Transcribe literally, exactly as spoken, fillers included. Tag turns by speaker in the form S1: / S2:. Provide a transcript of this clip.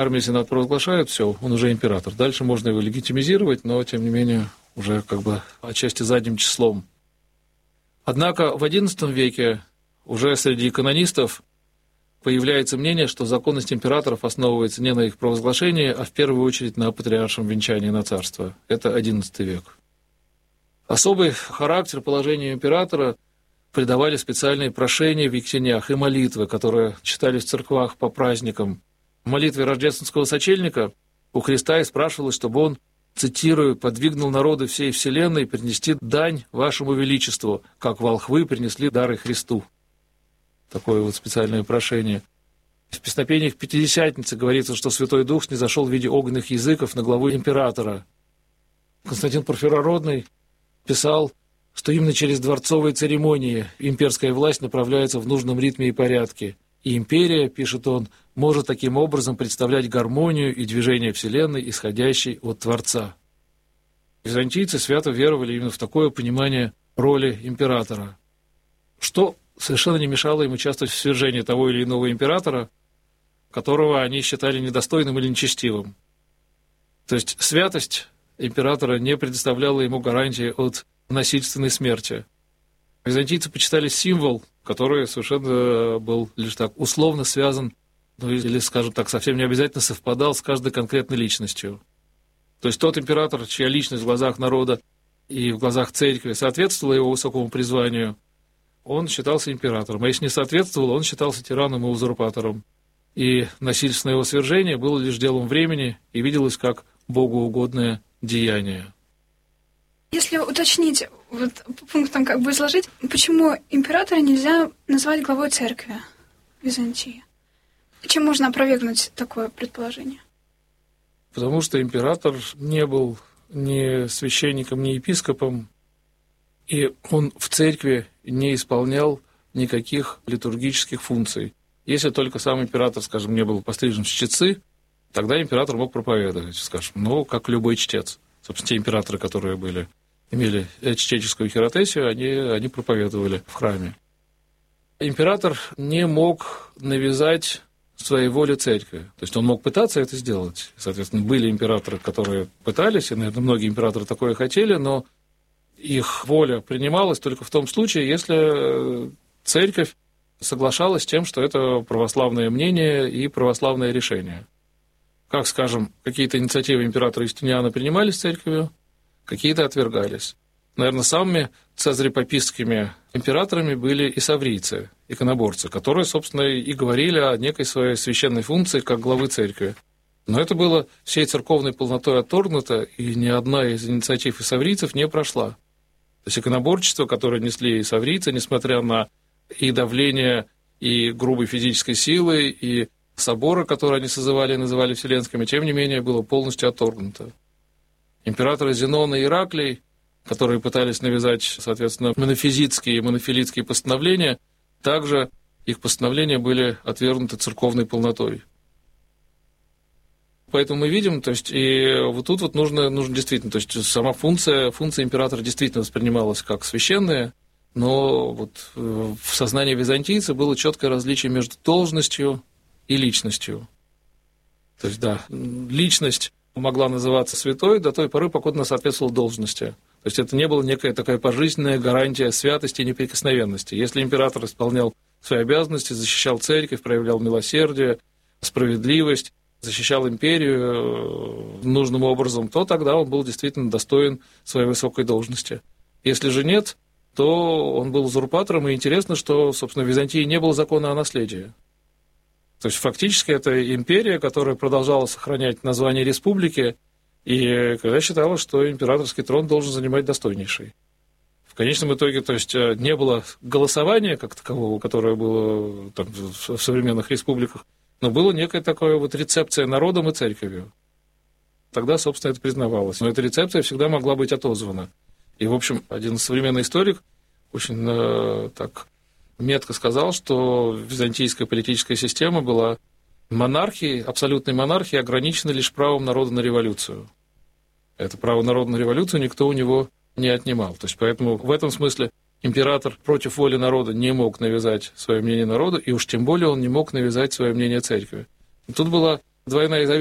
S1: Армия и сенат провозглашают, все, он уже император. Дальше можно его легитимизировать, но, тем не менее, уже как бы отчасти задним числом. Однако в одиннадцатом веке уже среди канонистов появляется мнение, что законность императоров основывается не на их провозглашении, а в первую очередь на патриаршем венчании на царство. Это одиннадцатый век. Особый характер положения императора придавали специальные прошения в ектенях и молитвы, которые читались в церквах по праздникам. В молитве рождественского сочельника у Христа и спрашивалось, чтобы он, цитирую, «подвигнул народы всей вселенной принести дань вашему величеству, как волхвы принесли дары Христу». Такое вот специальное прошение. В песнопениях Пятидесятницы говорится, что Святой Дух снизошел в виде огненных языков на главу императора. Константин Порфирородный писал, что именно через дворцовые церемонии имперская власть направляется в нужном ритме и порядке. И империя, пишет он, может таким образом представлять гармонию и движение Вселенной, исходящей от Творца. Византийцы свято веровали именно в такое понимание роли императора, что совершенно не мешало им участвовать в свержении того или иного императора, которого они считали недостойным или нечестивым. То есть святость императора не предоставляла ему гарантии от насильственной смерти. Византийцы почитали символ, который совершенно был лишь так условно связан, ну или, скажем так, совсем не обязательно совпадал с каждой конкретной личностью. То есть тот император, чья личность в глазах народа и в глазах церкви соответствовала его высокому призванию, он считался императором. А если не соответствовал, он считался тираном и узурпатором. И насильственное его свержение было лишь делом времени и виделось как богоугодное деяние.
S2: Если уточнить, вот по пунктам как бы изложить, почему императора нельзя назвать главой церкви Византии? Чем можно опровергнуть такое предположение?
S1: Потому что император не был ни священником, ни епископом, и он в церкви не исполнял никаких литургических функций. Если только сам император, скажем, не был пострижен в чтецы, тогда император мог проповедовать, скажем, ну, как любой чтец. Собственно, те императоры, которые были, имели чтеческую хиротесию, они, они проповедовали в храме. Император не мог навязать своей воле церкви. То есть он мог пытаться это сделать. Соответственно, были императоры, которые пытались, и, наверное, многие императоры такое хотели, но их воля принималась только в том случае, если церковь соглашалась с тем, что это православное мнение и православное решение. Как, скажем, какие-то инициативы императора Юстиниана принимались церковью, какие-то отвергались. Наверное, самыми цезарепапистскими императорами были исаврийцы, иконоборцы, которые, собственно, и говорили о некой своей священной функции как главы церкви. Но это было всей церковной полнотой отторгнуто, и ни одна из инициатив исаврийцев не прошла. То есть иконоборчество, которое несли исаврийцы, несмотря на и давление, и грубой физической силы, и соборы, которые они созывали и называли вселенскими, тем не менее, было полностью отторгнуто. Императоры Зенон и Ираклий, которые пытались навязать, соответственно, монофизитские и монофилитские постановления, также их постановления были отвергнуты церковной полнотой. Поэтому мы видим, то есть, и вот тут вот нужно, нужно действительно, то есть сама функция, функция императора действительно воспринималась как священная, но вот в сознании византийцев было четкое различие между должностью и личностью. То есть, да, личность могла называться святой до той поры, пока она соответствовала должности. То есть это не была некая такая пожизненная гарантия святости и неприкосновенности. Если император исполнял свои обязанности, защищал церковь, проявлял милосердие, справедливость, защищал империю нужным образом, то тогда он был действительно достоин своей высокой должности. Если же нет, то он был узурпатором, и интересно, что, собственно, в Византии не было закона о наследии. То есть фактически это империя, которая продолжала сохранять название республики, и когда считала, что императорский трон должен занимать достойнейший. В конечном итоге, то есть не было голосования как такового, которое было там, в современных республиках, но была некая такая вот рецепция народом и церковью. Тогда, собственно, это признавалось. Но эта рецепция всегда могла быть отозвана. И, в общем, один современный историк очень э, так метко сказал, что византийская политическая система была монархией, абсолютной монархией, ограничена лишь правом народа на революцию. Это право народа на революцию никто у него не отнимал. То есть, поэтому в этом смысле император против воли народа не мог навязать свое мнение народу, и уж тем более он не мог навязать свое мнение церкви. И тут была Двойная